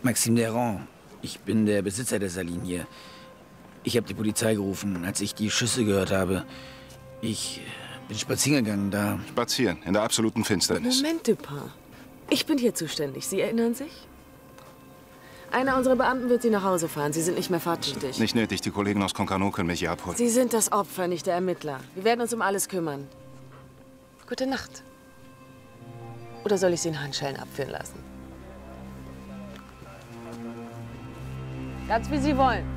Maxime Deron. Ich bin der Besitzer der Saline hier. Ich habe die Polizei gerufen, als ich die Schüsse gehört habe. Ich bin spazieren gegangen da. Spazieren, in der absoluten Finsternis. Moment, Dupin. Ich bin hier zuständig. Sie erinnern sich? Einer unserer Beamten wird Sie nach Hause fahren. Sie sind nicht mehr fahrtüchtig. Nicht nötig. Die Kollegen aus Concarneau können mich hier abholen. Sie sind das Opfer, nicht der Ermittler. Wir werden uns um alles kümmern. Gute Nacht. Oder soll ich Sie in Handschellen abführen lassen? Ganz wie Sie wollen.